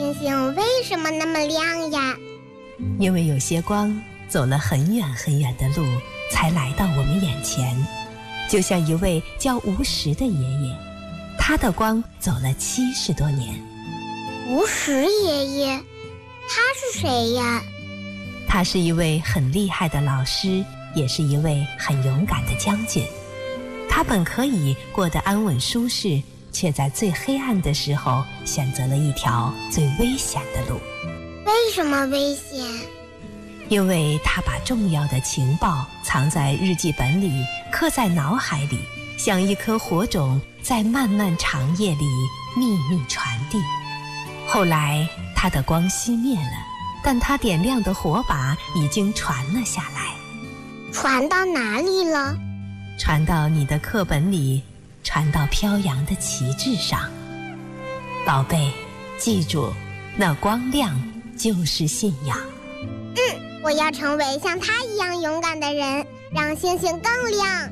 星星为什么那么亮呀？ 因为有些光走了很远很远的路，才来到我们眼前。就像一位叫吴石的爷爷，他的光走了70多年。 吴石爷爷，他是谁呀？ 他是一位很厉害的老师，也是一位很勇敢的将军。他本可以过得安稳舒适，却在最黑暗的时候选择了一条最危险的路。 为什么危险？ 因为他把重要的情报藏在日记本里，刻在脑海里，像一颗火种，在漫漫长夜里秘密传递。后来他的光熄灭了，但他点亮的火把已经传了下来。 传到哪里了？ 传到你的课本里，传到飘扬的旗帜上。宝贝，记住，那光亮就是信仰。 我要成为像他一样勇敢的人，让星星更亮。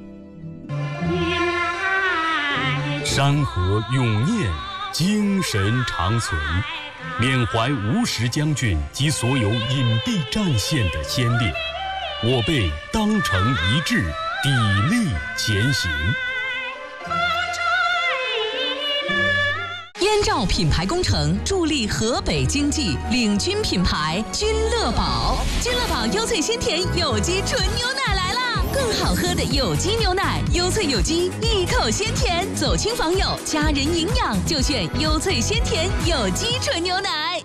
山河永念，精神长存，缅怀吴石将军及所有隐蔽战线的先烈，我辈当成一致，砥砺前行。 燕赵品牌工程助力河北经济，领军品牌君乐宝。君乐宝优萃鲜甜有机纯牛奶来啦！更好喝的有机牛奶，优萃有机，一口鲜甜，走亲访友，家人营养就选优萃鲜甜有机纯牛奶。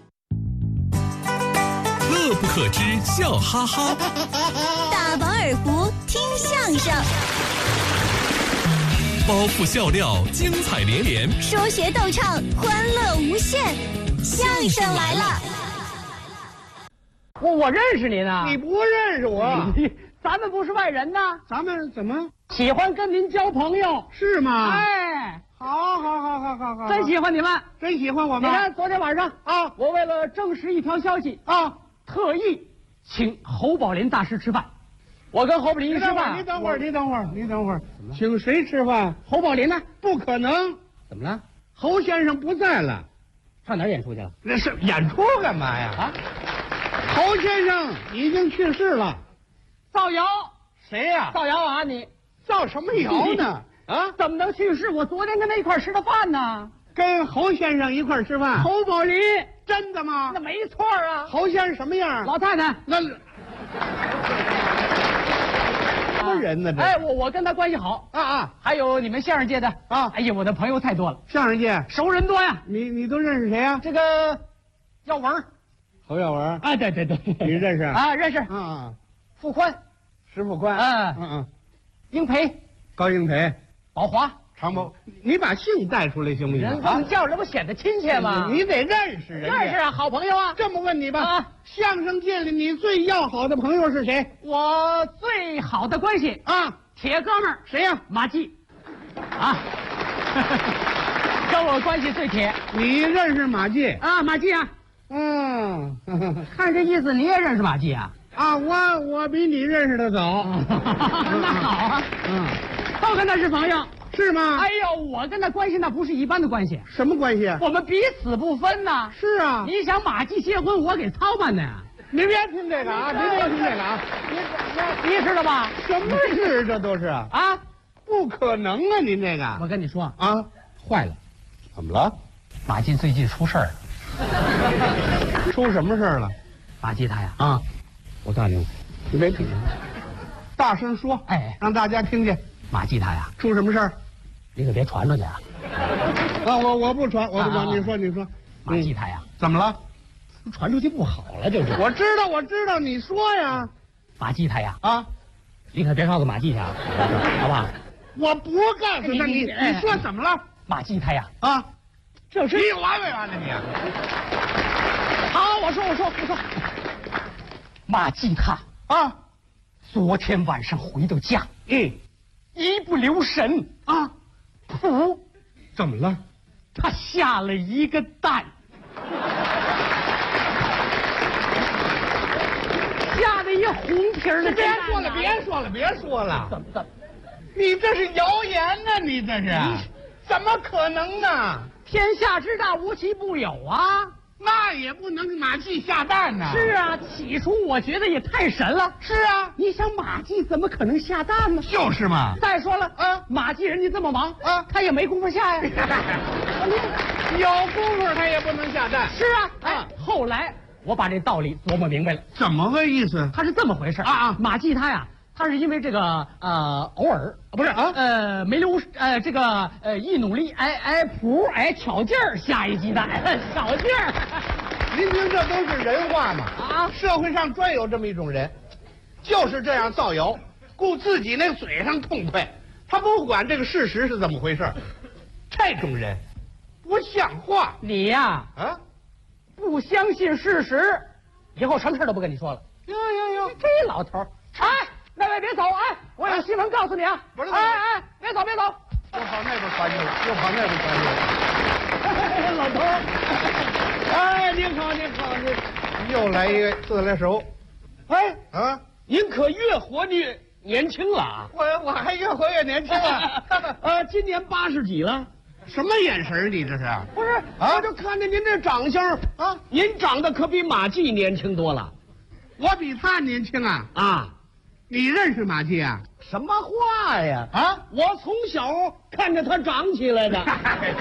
乐不可支，笑哈哈。 打饱耳福，听相声。 包袱笑料，精彩连连； 说学逗唱，欢乐无限。相声来了！ 我认识您啊！ 你不认识我？ 咱们不是外人呐。 咱们怎么喜欢跟您交朋友？ 是吗？ 哎， 好， 真喜欢你们， 真喜欢我们。 你看昨天晚上啊， 我为了证实一条消息啊，特意请侯宝林大师吃饭。我跟侯宝林一吃饭， 你等会儿，请谁吃饭？ 侯宝林呢？ 不可能！ 怎么了？ 侯先生不在了， 上哪儿演出去了？ 那是演出干嘛呀？啊，侯先生已经去世了。 造谣？ 谁呀？ 造谣啊！你造什么谣呢？啊， 怎么能去世？我昨天跟他一块吃的饭呢。 跟侯先生一块吃饭？ 侯宝林， 真的吗？ 那没错啊。 侯先生什么样？ 老太太。 那什么人呢？这哎，我跟他关系好啊！ 还有你们相声界的啊！ 哎呀，我的朋友太多了， 相声界熟人多呀。 你都认识谁呀？ 这个耀文， 侯耀文。 哎，对， 你认识啊？认识。 啊， 傅宽， 石富宽。 英培， 高英培， 宝华， 常宝。你把姓带出来行不行？ 人这么叫，这不显得亲切吗？ 你得认识人。 认识啊，好朋友啊。 这么问你吧， 啊， 相声界里你最要好的朋友是谁？ 我最好的关系啊， 铁哥们儿谁呀？ 马季，啊，跟我关系最铁。 你认识马季啊？马季啊，看这意思你也认识马季啊？ 啊，我比你认识的早。 那好啊，都跟他是朋友。 是吗？ 哎呦，我跟他关系那不是一般的关系。 什么关系？ 我们彼此不分呐。 是啊， 你想马季结婚，我给操办的呀。 您别听这个啊，您别听这个啊， 你知道吧？ 什么事这都是啊？ 不可能啊！您这个， 我跟你说啊， 坏了。 怎么了？ 马季最近出事儿了。 出什么事儿了？ 马季他呀啊， 我告诉你， 你别听，大声说， 哎， 让大家听见。 马季他呀出什么事儿？ 你可别传出去啊！ 啊，我不传，我不传。你说， 马季他呀， 怎么了？ 传出去不好了，就是。 我知道，你说呀。 马季他呀， 啊， 你可别告诉马季去啊，好不好？ 我不告诉他，你说怎么了？ 马季他呀， 啊， 这是你完没完了你？ 好，我说，马季他啊， 昨天晚上回到家，一不留神啊， 噗， 怎么了？ 他下了一个蛋，下了一红皮儿的。 别说了， 怎么？ 你这是谣言啊！你这是，怎么可能呢？ 天下之大，无奇不有啊！ 那也不能马季下蛋呐。 是啊，起初我觉得也太神了。 是啊， 你想马季怎么可能下蛋呢？ 就是嘛。 再说了，马季人家这么忙他也没工夫下呀。 有功夫他也不能下蛋。 是啊，后来我把这道理琢磨明白了。 怎么个意思？ 他是这么回事马季他是因为这个偶尔不是没留这个一努力巧劲儿下一鸡蛋巧劲儿。 您听这都是人话嘛？社会上专有这么一种人，就是这样造谣，顾自己那嘴上痛快，他不管这个事实是怎么回事。这种人不像话。 你呀不相信事实，以后什么事都不跟你说了。 哟， 这老头那位别走我有新闻告诉你啊！ 不是， 别走！ 又跑那边传去了， 老头您好， 又来一个自来熟。 您可越活越年轻了啊！ 我还越活越年轻了。 今年80几了。 什么眼神你这是？ 不是我就看见您这长相您长得可比马季年轻多了。 我比他年轻啊！你认识马季啊？ 什么话呀？我从小看着他长起来的。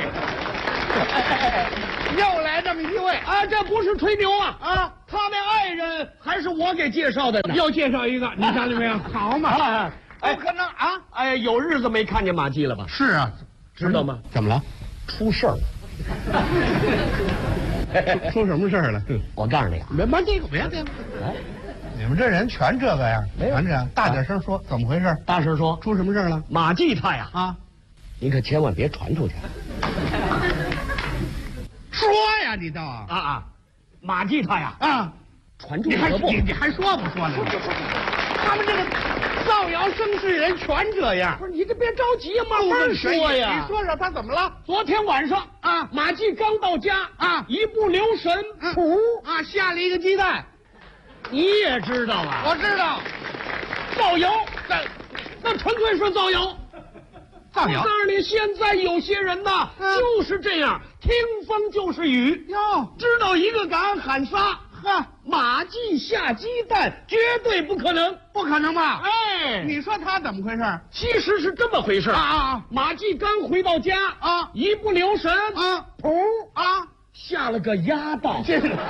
又来这么一位这不是吹牛他那爱人还是我给介绍的呢。 又介绍一个，你看见没有？好嘛！ 不可能有日子没看见马季了吧？ 是啊， 知道吗？ 怎么了？ 出事儿了。出什么事儿了？ 我告诉你别这个。你们这人全这个样，全这样，大点声说，怎么回事？ 大声说， 出什么事了？ 马季他你可千万别传出去。 说呀，你倒马季他传出去你还说不说呢？他们这个造谣生事人全这样。 不是你这别着急呀，慢慢说呀。 你说他怎么了？ 昨天晚上马季刚到家一不留神下了一个鸡蛋。 你也知道我知道， 造谣，那纯粹是造谣。 造谣！ 我告诉你，现在有些人就是这样，听风就是雨。知道一个敢喊仨，马季下鸡蛋绝对不可能， 不可能吧？ 你说他怎么回事？ 其实是这么回事马季刚回到家一不留神下了个鸭蛋。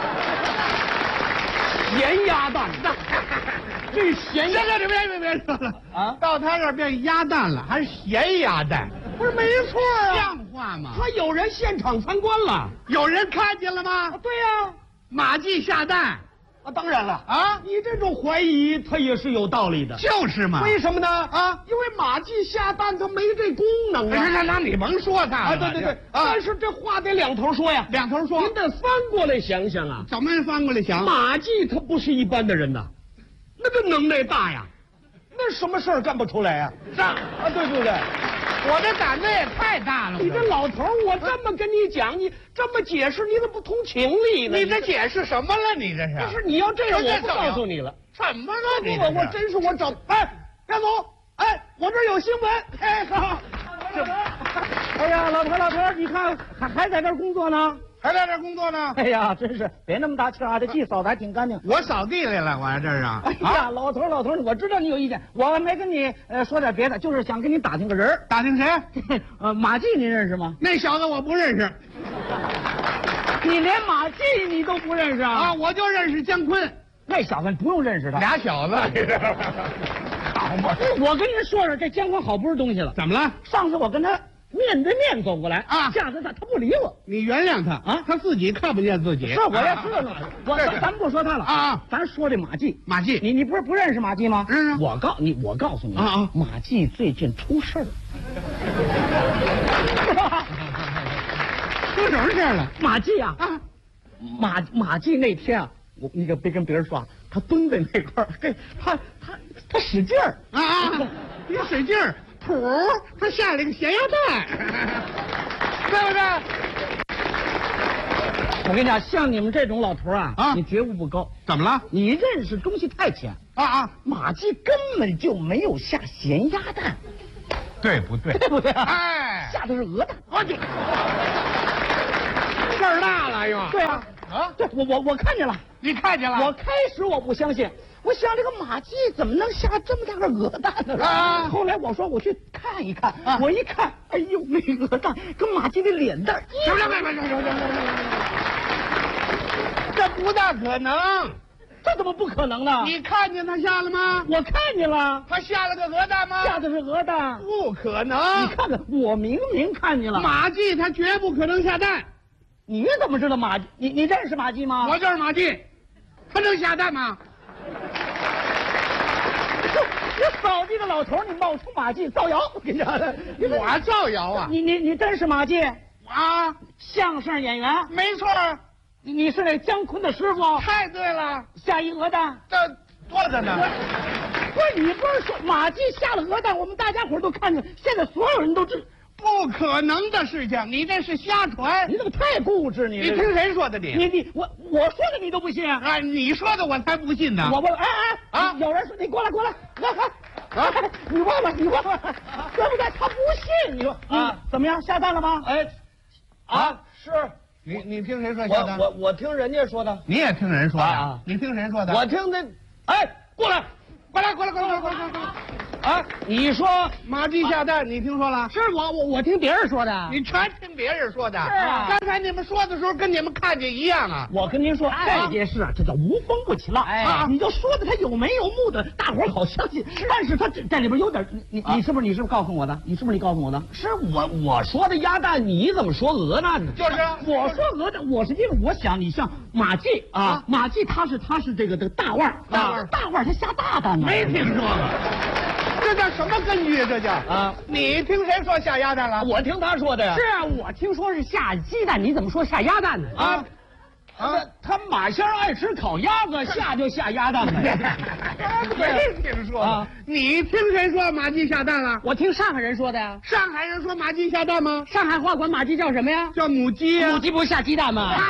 咸鸭蛋，这咸鸭蛋， 别说了到他这儿变鸭蛋了，还是咸鸭蛋？ 不是没错像话吗？ 他有人现场参观了， 有人看见了吗？ 对呀， 马季下蛋当然了你这种怀疑他也是有道理的， 就是嘛。 为什么呢？因为马季下蛋他没这功能那你甭说他了。 对但是这话得两头说呀， 两头说。 您得翻过来想想怎么翻过来想？ 马季他不是一般的人呐，那个能耐大呀，那什么事儿干不出来呀？对不对？ 我这胆子也太大了。 你这老头，我这么跟你讲，你这么解释，你怎么不通情理呢？ 你这解释什么了？你这是？ 不是你要这样，我不告诉你了。 怎么了？你我真是我找别走！我这有新闻。好。哎呀，老头，你看还在这儿工作呢？ 还在这儿工作呢？ 哎呀，真是别那么大气这地扫的还挺干净。 我扫地来了，我在这儿哎呀，老头，我知道你有意见，我没跟你说点别的，就是想跟你打听个人。 打听谁？ 马季您认识吗？ 那小子我不认识。 你连马季你都不认识我就认识姜昆。 那小子不用认识他。 俩小子。好嘛！ 我跟您说这姜昆好不是东西了。 怎么了？ 上次我跟他面对面走过来架着他不理我。 你原谅他他自己看不见自己。 是我也知道咱不说他了咱说这马季。你不是不认识马季吗？ 认识。 我告诉你马季最近出事儿。 出什么事了？ 马季马季那天你可别跟别人说他蹲在那块儿，他使劲儿别使劲儿。他下了个咸鸭蛋，对不对？ 我跟你讲，像你们这种老头你觉悟不高。 怎么了？ 你认识东西太浅马季根本就没有下咸鸭蛋， 对不对？ 对不对？下的是鹅蛋。 事儿大了， 反应啊？ 对啊，对，我看见了， 你看见了？ 我开始我不相信，我想这个马季怎么能下这么大个鹅蛋呢？ 啊！ 后来我说我去看一看，我一看，哎呦，那鹅蛋跟马季的脸蛋一样。 这不大可能， 这怎么不可能呢？ 你看见他下了吗？ 我看见了， 他下了个鹅蛋吗？ 下的是鹅蛋， 不可能。 你看看，我明明看见了。 马季他绝不可能下蛋。 你怎么知道马季？你认识马季吗？ 我就是马季，他能下蛋吗？ 你扫地的老头，你冒充马季造谣，我跟你讲， 我造谣啊！ 你真是马季啊？ 相声演员？ 没错。 你是那姜昆的师傅？ 太对了， 下一鹅蛋， 这多着呢。 不是你不是说马季下了鹅蛋，我们大家伙都看见，现在所有人都知。 不可能的事情，你这是瞎传。 你怎么太固执？你听谁说的？ 我说的你都不信啊？你说的我才不信呢。 我有人说你过来，你问问，对不对？他不信，你说怎么样？下蛋了吗？是。 你听谁说下蛋？ 我听人家说的。 你也听人说的？你听谁说的？ 我听的。过来！你说马季下蛋，你听说了？ 是我听别人说的。 你全听别人说的。 是啊。 刚才你们说的时候，跟你们看见一样啊。 我跟您说，这件事这叫无风不起浪。你就说的他有眉有目的，大伙儿好相信。但是他这里边有点，你是不是告诉我的？你告诉我的？是我说的鸭蛋，你怎么说鹅蛋呢？ 就是我说鹅蛋，我是因为我想你像马季啊，马季他是这个大腕儿，大腕儿他下大蛋呢。 没听说过。这叫什么根据？这叫你听谁说下鸭蛋了？ 我听他说的呀。是啊，我听说是下鸡蛋，你怎么说下鸭蛋呢？他马先生爱吃烤鸭子，下就下鸭蛋呗。 没听说。你听谁说马季下蛋了？ 我听上海人说的呀。 上海人说马季下蛋吗？ 上海话管马季叫什么呀？ 叫母鸡呀。 母鸡不是下鸡蛋吗？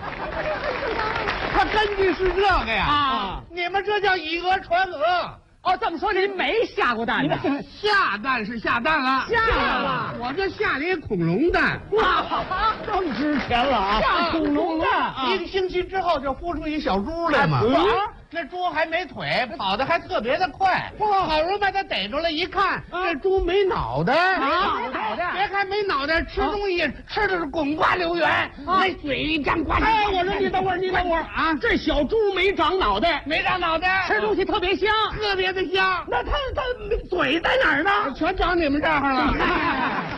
他根据是这个呀。你们这叫以讹传讹。 这么说您没下过蛋呢？ 下蛋是下蛋了， 下了， 我这下了一恐龙蛋， 哇，更值钱了啊！下恐龙蛋 ，1个星期之后就孵出一小猪来嘛。那猪还没腿，跑得还特别的快。好容易把它逮住了，一看这猪没脑袋， 没脑袋。 别看没脑袋，吃东西吃的是滚瓜流圆，那嘴一张呱。 我说你等会儿啊！这小猪没长脑袋，吃东西特别香， 特别的香。 那它嘴在哪儿呢？ 全长你们这儿了。